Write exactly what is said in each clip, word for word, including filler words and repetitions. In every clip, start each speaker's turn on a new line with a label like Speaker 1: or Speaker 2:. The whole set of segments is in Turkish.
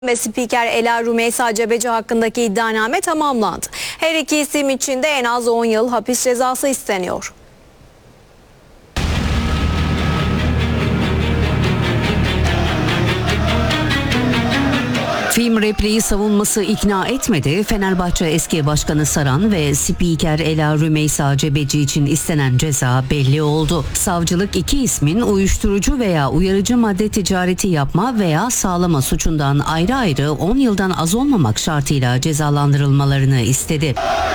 Speaker 1: ve spiker Ela Rümeysa Cebeci hakkındaki iddianame tamamlandı. Her iki isim için de en az on yıl hapis cezası isteniyor.
Speaker 2: Film repliği savunması ikna etmedi. Fenerbahçe eski başkanı Saran ve spiker Ela Rümeysa Cebeci için istenen ceza belli oldu. Savcılık iki ismin uyuşturucu veya uyarıcı madde ticareti yapma veya sağlama suçundan ayrı ayrı on yıldan az olmamak şartıyla cezalandırılmalarını istedi.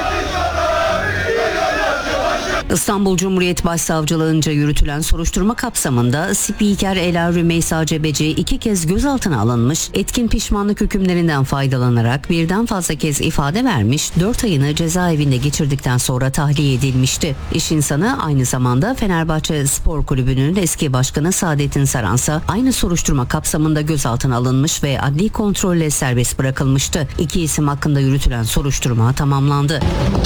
Speaker 2: İstanbul Cumhuriyet Başsavcılığınca yürütülen soruşturma kapsamında spiker Ela Rümeysa Cebeci iki kez gözaltına alınmış, etkin pişmanlık hükümlerinden faydalanarak birden fazla kez ifade vermiş, dört ayını cezaevinde geçirdikten sonra tahliye edilmişti. İş insanı aynı zamanda Fenerbahçe Spor Kulübü'nün eski başkanı Saadettin Saransa aynı soruşturma kapsamında gözaltına alınmış ve adli kontrolle serbest bırakılmıştı. İki isim hakkında yürütülen soruşturma tamamlandı.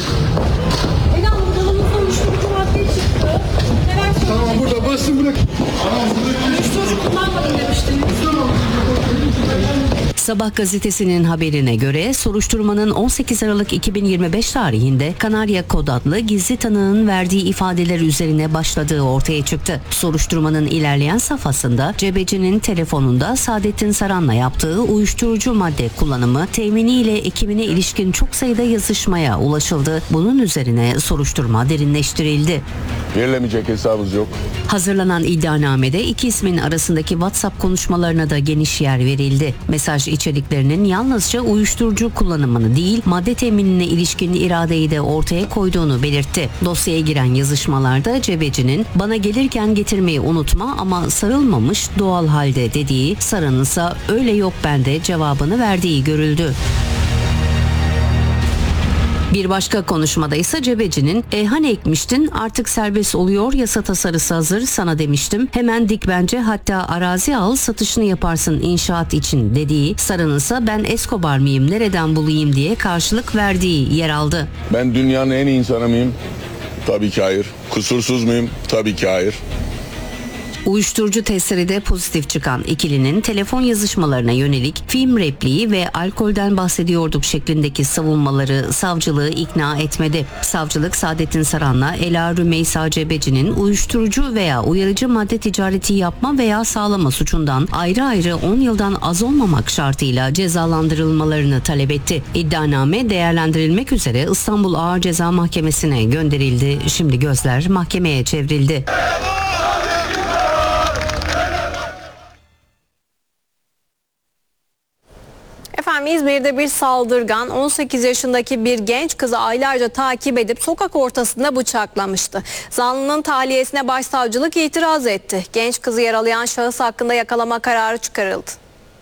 Speaker 3: Tamam, burada basın bırak. Tamam,
Speaker 2: Sabah gazetesinin haberine göre soruşturmanın on sekiz Aralık iki bin yirmi beş tarihinde Kanarya Kod adlı gizli tanığın verdiği ifadeler üzerine başladığı ortaya çıktı. Soruşturmanın ilerleyen safhasında Cebeci'nin telefonunda Saadettin Saran'la yaptığı uyuşturucu madde kullanımı teminiyle ekibine ilişkin çok sayıda yazışmaya ulaşıldı. Bunun üzerine soruşturma derinleştirildi.
Speaker 3: Verilemeyecek hesabımız yok.
Speaker 2: Hazırlanan iddianamede iki ismin arasındaki WhatsApp konuşmalarına da geniş yer verildi. Mesaj içeriklerinin yalnızca uyuşturucu kullanımını değil, madde teminine ilişkin iradeyi de ortaya koyduğunu belirtti. Dosyaya giren yazışmalarda Cebeci'nin "bana gelirken getirmeyi unutma ama sarılmamış doğal halde" dediği, Saran'ın ise "öyle yok bende" cevabını verdiği görüldü. Bir başka konuşmada ise Cebeci'nin "E hani ekmiştin, artık serbest oluyor, yasa tasarısı hazır, sana demiştim, hemen dik bence, hatta arazi al, satışını yaparsın inşaat için" dediği, Saran'ın ise "ben Escobar mıyım, nereden bulayım" diye karşılık verdiği yer aldı.
Speaker 3: Ben dünyanın en iyi insanı mıyım? Tabii ki hayır. Kusursuz muyum? Tabii ki hayır.
Speaker 2: Uyuşturucu testleri de pozitif çıkan ikilinin telefon yazışmalarına yönelik film repliği ve alkolden bahsediyorduk şeklindeki savunmaları savcılığı ikna etmedi. Savcılık Saadettin Saran'la Ela Rümeysa Cebeci'nin uyuşturucu veya uyarıcı madde ticareti yapma veya sağlama suçundan ayrı ayrı on yıldan az olmamak şartıyla cezalandırılmalarını talep etti. İddianame değerlendirilmek üzere İstanbul Ağır Ceza Mahkemesi'ne gönderildi. Şimdi gözler mahkemeye çevrildi.
Speaker 1: Efendim, İzmir'de bir saldırgan on sekiz yaşındaki bir genç kızı aylarca takip edip sokak ortasında bıçaklamıştı. Zanlının tahliyesine başsavcılık itiraz etti. Genç kızı yaralayan şahıs hakkında yakalama kararı çıkarıldı.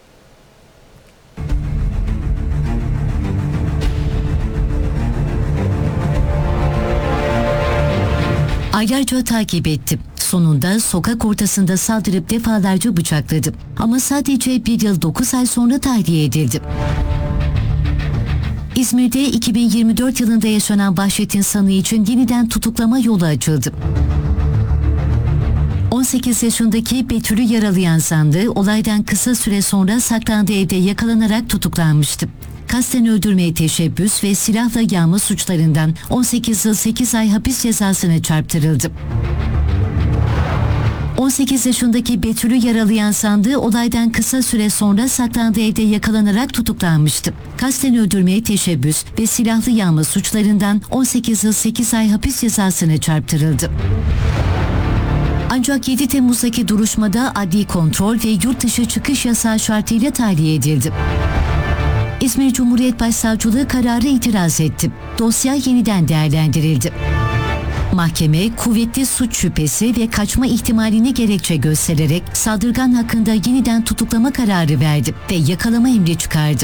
Speaker 4: Aylarca takip ettim. Sonunda sokak ortasında saldırıp defalarca bıçakladım. Ama sadece bir yıl dokuz ay sonra tahliye edildim. İzmir'de iki bin yirmi dört yılında yaşanan vahşetin sanığı için yeniden tutuklama yolu açıldı. on sekiz yaşındaki Betül'ü yaralayan sandığı olaydan kısa süre sonra saklandığı evde yakalanarak tutuklanmıştı. Kasten öldürmeye teşebbüs ve silahla yağma suçlarından on sekiz yıl sekiz ay hapis cezasına çarptırıldı. on sekiz yaşındaki Betül'ü yaralayan sandığı olaydan kısa süre sonra saklandığı evde yakalanarak tutuklanmıştı. Kasten öldürmeye teşebbüs ve silahlı yağma suçlarından on sekiz yıl sekiz ay hapis cezasına çarptırıldı. Ancak yedi Temmuz'daki duruşmada adli kontrol ve yurt dışı çıkış yasağı şartıyla tahliye edildi. İzmir Cumhuriyet Başsavcılığı kararı itiraz etti. Dosya yeniden değerlendirildi. Mahkeme kuvvetli suç şüphesi ve kaçma ihtimalini gerekçe göstererek saldırgan hakkında yeniden tutuklama kararı verdi ve yakalama emri çıkardı.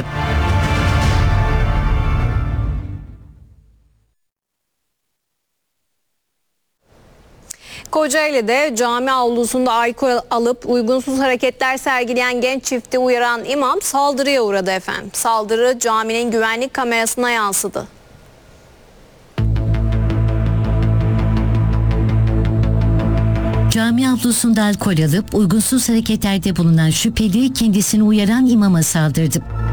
Speaker 1: Kocaeli'de cami avlusunda alkol alıp uygunsuz hareketler sergileyen genç çifti uyaran imam saldırıya uğradı efendim. Saldırı caminin güvenlik kamerasına yansıdı.
Speaker 4: Cami avlusunda alkol alıp uygunsuz hareketlerde bulunan şüpheli kendisini uyaran imama saldırdı.